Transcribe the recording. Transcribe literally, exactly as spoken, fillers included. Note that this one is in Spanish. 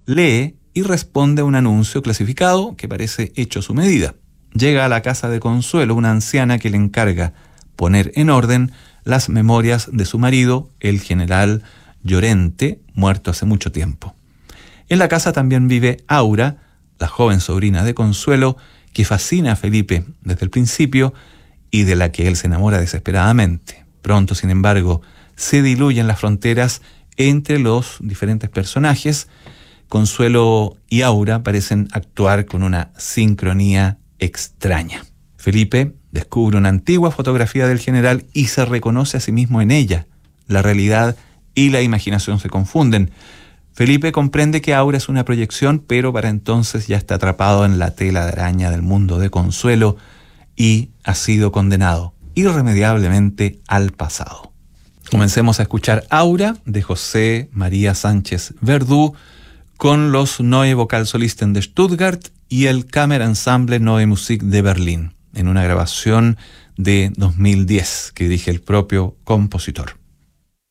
lee y responde a un anuncio clasificado que parece hecho a su medida. Llega a la casa de Consuelo una anciana que le encarga poner en orden las memorias de su marido, el general Llorente, muerto hace mucho tiempo. En la casa también vive Aura, la joven sobrina de Consuelo, que fascina a Felipe desde el principio y de la que él se enamora desesperadamente. Pronto, sin embargo, se diluyen las fronteras entre los diferentes personajes. Consuelo y Aura parecen actuar con una sincronía extraña. Felipe descubre una antigua fotografía del general y se reconoce a sí mismo en ella. La realidad y la imaginación se confunden. Felipe comprende que Aura es una proyección, pero para entonces ya está atrapado en la tela de araña del mundo de Consuelo y ha sido condenado irremediablemente al pasado. Comencemos a escuchar Aura de José María Sánchez Verdú con los Neue Vokalsolisten de Stuttgart y el Kammerensemble Neue Musik de Berlín, en una grabación de dos mil diez que dirige el propio compositor.